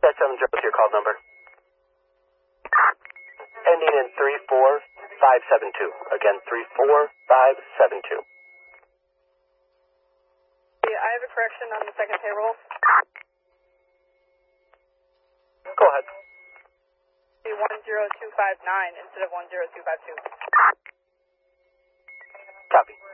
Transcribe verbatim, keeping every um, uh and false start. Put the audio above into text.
That seven zero is your call number. Ending in three four five seven two. Again, three four five seven two. Yeah, I have a correction on the second payroll. Go ahead. one zero two five nine instead of one zero two five two. Copy.